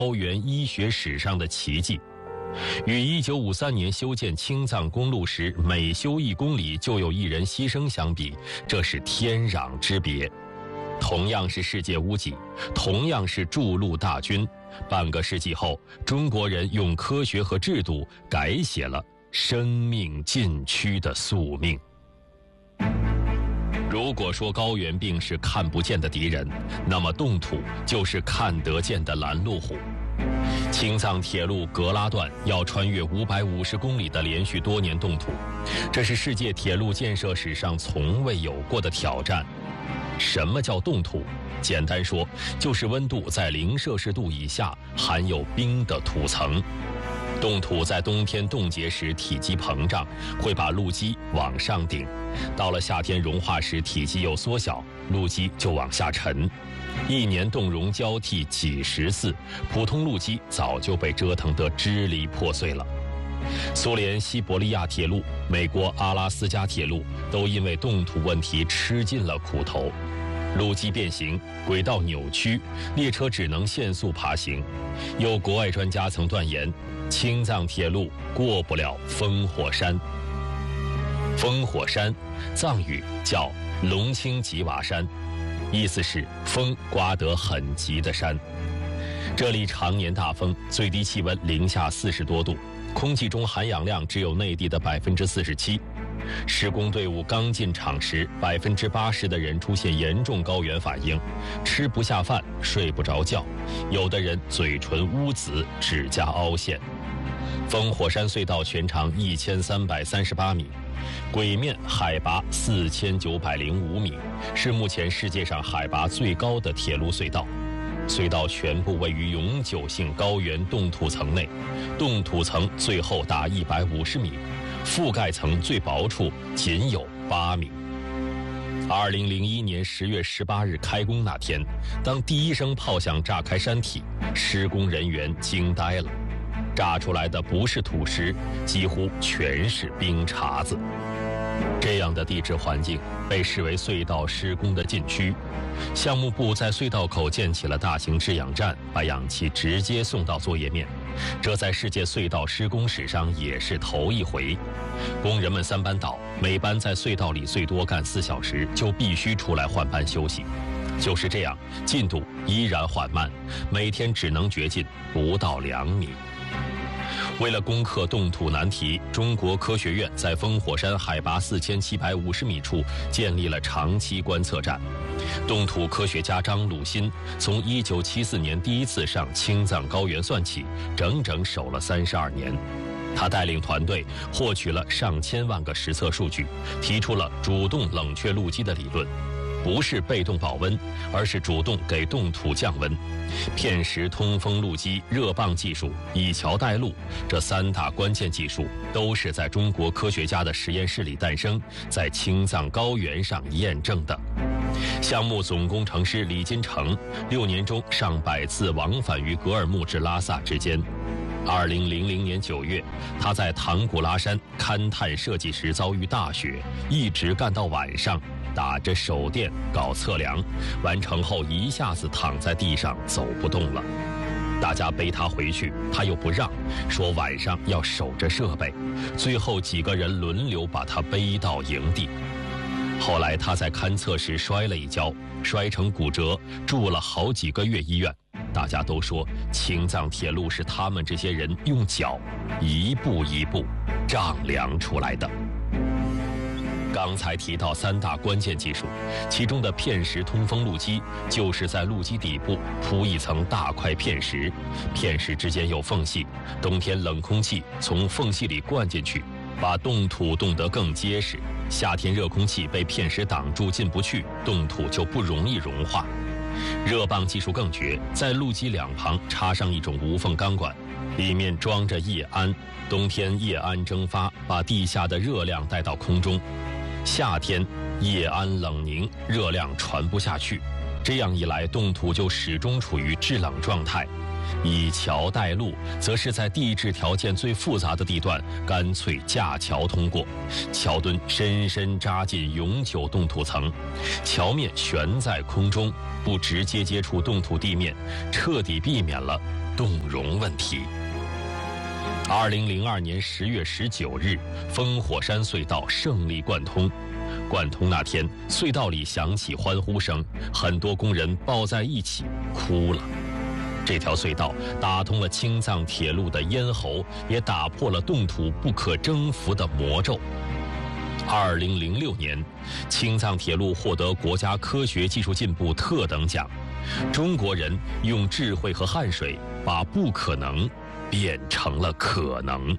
高原医学史上的奇迹。与1953年修建青藏公路时每修1公里就有1人牺牲相比，这是天壤之别。同样是世界屋脊，同样是筑路大军，半个世纪后，中国人用科学和制度改写了生命禁区的宿命。如果说高原病是看不见的敌人，那么冻土就是看得见的拦路虎。青藏铁路格拉段要穿越550公里的连续多年冻土，这是世界铁路建设史上从未有过的挑战。什么叫冻土？简单说，就是温度在0摄氏度以下含有冰的土层。冻土在冬天冻结时体积膨胀，会把路基往上顶，到了夏天融化时体积又缩小，路基就往下沉。1年冻融交替几十次，普通路基早就被折腾得支离破碎了。苏联西伯利亚铁路、美国阿拉斯加铁路都因为冻土问题吃尽了苦头，路基变形，轨道扭曲，列车只能限速爬行。有国外专家曾断言，青藏铁路过不了烽火山。烽火山，藏语叫龙青吉瓦山，意思是风刮得很急的山。这里常年大风，最低气温零下40多度，空气中含氧量只有内地的47%。施工队伍刚进场时，80%的人出现严重高原反应，吃不下饭，睡不着觉，有的人嘴唇乌紫，指甲凹陷。烽火山隧道全长1338米，轨面海拔4905米，是目前世界上海拔最高的铁路隧道。隧道全部位于永久性高原冻土层内，冻土层最厚达150米，覆盖层最薄处仅有8米。2001年10月18日开工那天，当第一声炮响炸开山体，施工人员惊呆了。炸出来的不是土石，几乎全是冰碴子。这样的地质环境被视为隧道施工的禁区。项目部在隧道口建起了大型制氧站，把氧气直接送到作业面。这在世界隧道施工史上也是头一回。工人们3班倒，每班在隧道里最多干4小时，就必须出来换班休息。就是这样，进度依然缓慢，每天只能掘进不到2米。为了攻克冻土难题，中国科学院在烽火山海拔4750米处建立了长期观测站。冻土科学家张鲁新从1974年第一次上青藏高原算起，整整守了32年。他带领团队获取了上千万个实测数据，提出了主动冷却路基的理论。不是被动保温，而是主动给冻土降温。片石通风路基、热泵技术、以桥带路，这3大关键技术都是在中国科学家的实验室里诞生，在青藏高原上验证的。项目总工程师李金城6年中上百次往返于格尔木至拉萨之间。2000年9月，他在唐古拉山勘探设计时遭遇大雪，一直干到晚上，打着手电搞测量，完成后一下子躺在地上走不动了。大家背他回去，他又不让，说晚上要守着设备。最后几个人轮流把他背到营地。后来他在勘测时摔了一跤，摔成骨折，住了好几个月医院。大家都说青藏铁路是他们这些人用脚一步一步丈量出来的。刚才提到3大关键技术，其中的片石通风路基就是在路基底部铺一层大块片石，片石之间有缝隙，冬天冷空气从缝隙里灌进去，把冻土冻得更结实。夏天热空气被片石挡住进不去，冻土就不容易融化。热泵技术更绝，在路基2旁插上一种无缝钢管，里面装着液氨，冬天液氨蒸发，把地下的热量带到空中。夏天液氨冷凝，热量传不下去，这样一来冻土就始终处于制冷状态。 以桥代路，则是在地质条件最复杂的地段干脆架桥通过，桥墩深深扎进永久冻土层，桥面悬在空中，不直接接触冻土地面，彻底避免了冻融问题。2002年10月19日，烽火山隧道胜利贯通。贯通那天，隧道里响起欢呼声，很多工人抱在一起哭了。这条隧道打通了青藏铁路的咽喉，也打破了冻土不可征服的魔咒。2006年，青藏铁路获得国家科学技术进步特等奖。中国人用智慧和汗水，把不可能变成了可能。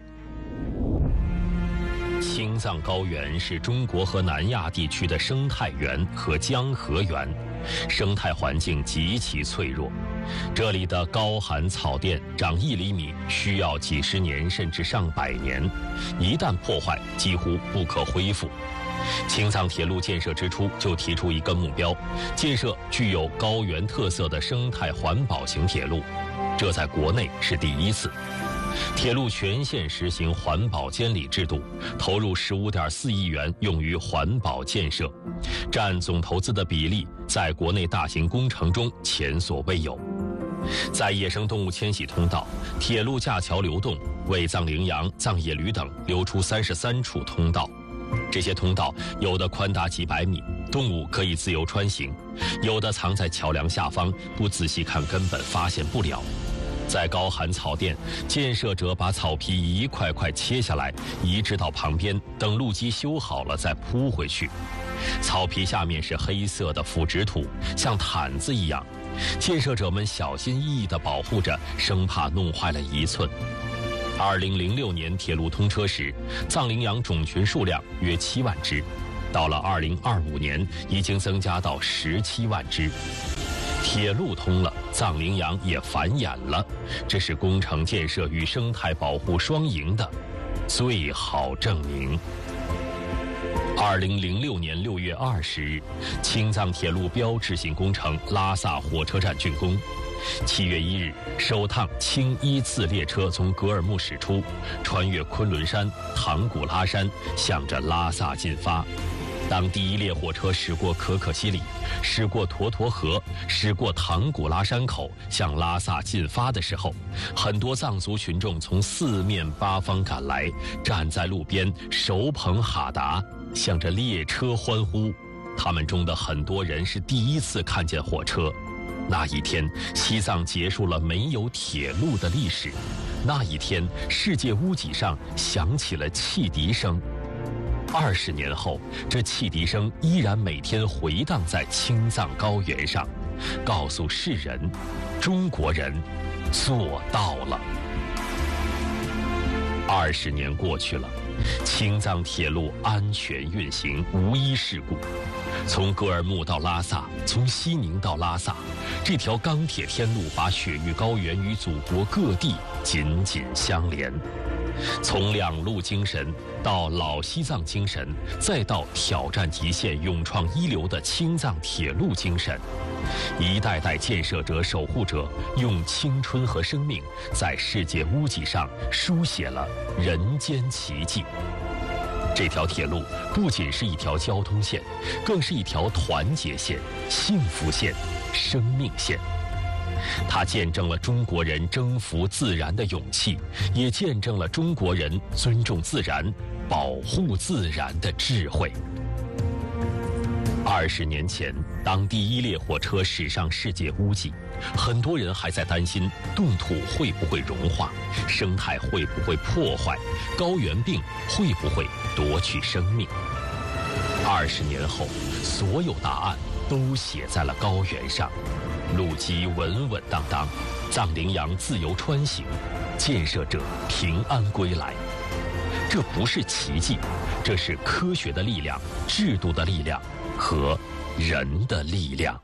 青藏高原是中国和南亚地区的生态源和江河源，生态环境极其脆弱。这里的高寒草甸长1厘米需要几十年甚至上百年，一旦破坏几乎不可恢复。青藏铁路建设之初就提出一个目标，建设具有高原特色的生态环保型铁路，这在国内是第一次。铁路全线实行环保监理制度，投入15.4亿元用于环保建设，占总投资的比例在国内大型工程中前所未有。在野生动物迁徙通道，铁路架桥流动，为藏羚羊、藏野驴等留出33处通道。这些通道有的宽达几百米，动物可以自由穿行；有的藏在桥梁下方，不仔细看根本发现不了。在高寒草甸，建设者把草皮一块块切下来，移植到旁边，等路基修好了再铺回去。草皮下面是黑色的腐殖土，像毯子一样。建设者们小心翼翼地保护着，生怕弄坏了1寸。2006年铁路通车时，藏羚羊种群数量约7万只，到了2025年，已经增加到17万只。铁路通了，藏羚羊也繁衍了，这是工程建设与生态保护双赢的最好证明。2006年6月20日，青藏铁路标志性工程拉萨火车站竣工。7月1日，首趟轻1次列车从格尔木驶出，穿越昆仑山、唐古拉山，向着拉萨进发。当第一列火车驶过可可西里，驶过沱沱河，驶过唐古拉山口，向拉萨进发的时候，很多藏族群众从4面8方赶来，站在路边手捧哈达，向着列车欢呼。他们中的很多人是第一次看见火车。那一天，西藏结束了没有铁路的历史。那一天，世界屋脊上响起了汽笛声。20年后，这汽笛声依然每天回荡在青藏高原上，告诉世人，中国人做到了。20年过去了，青藏铁路安全运行，无一事故。从格尔木到拉萨，从西宁到拉萨，这条钢铁天路把雪域高原与祖国各地紧紧相连。从两路精神到老西藏精神，再到挑战极限、勇创一流的青藏铁路精神，一代代建设者、守护者用青春和生命在世界屋脊上书写了人间奇迹。这条铁路不仅是一条交通线，更是一条团结线、幸福线、生命线。它见证了中国人征服自然的勇气，也见证了中国人尊重自然、保护自然的智慧。20年前，当第一列火车驶上世界屋脊，很多人还在担心冻土会不会融化，生态会不会破坏，高原病会不会夺去生命。20年后，所有答案都写在了高原上，路基稳稳当当，藏羚羊自由穿行，建设者平安归来。这不是奇迹，这是科学的力量、制度的力量和人的力量。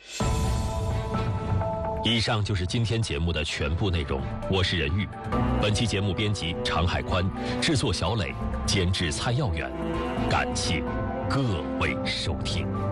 以上就是今天节目的全部内容，我是任玉。本期节目编辑常海宽，制作小磊，监制蔡耀远。感谢各位收听。